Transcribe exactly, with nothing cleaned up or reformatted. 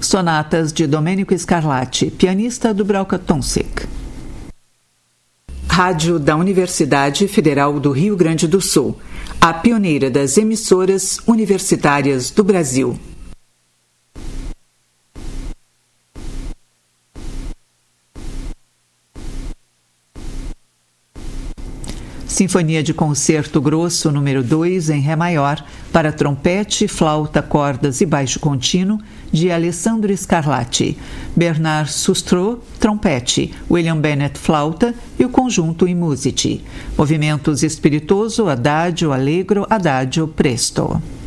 Sonatas de Domenico Scarlatti, pianista Dubravka Toncic. Rádio da Universidade Federal do Rio Grande do Sul, a pioneira das emissoras universitárias do Brasil. Sinfonia de Concerto Grosso número dois em Ré maior, para trompete, flauta, cordas e baixo contínuo, de Alessandro Scarlatti. Bernard Sustro, trompete, William Bennett, flauta e o conjunto in musicè. Movimentos espiritoso, adagio, allegro, adagio, presto.